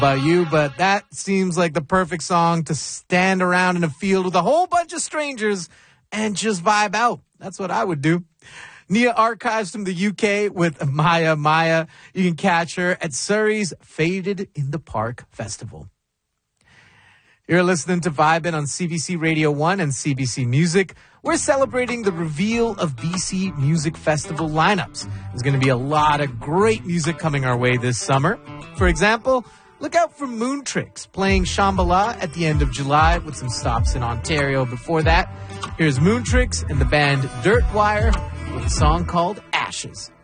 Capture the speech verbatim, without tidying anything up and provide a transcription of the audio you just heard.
about you, but that seems like the perfect song to stand around in a field with a whole bunch of strangers and just vibe out. That's what I would do. Nia archives from the U K with Maya Maya. You can catch her at Surrey's Faded in the Park Festival. You're listening to Vibin' on C B C Radio one and C B C Music. We're celebrating the reveal of B C Music Festival lineups. There's going to be a lot of great music coming our way this summer. For example, look out for Moontrix playing Shambhala at the end of July with some stops in Ontario before that. Here's Moontrix and the band Dirtwire with a song called Ashes.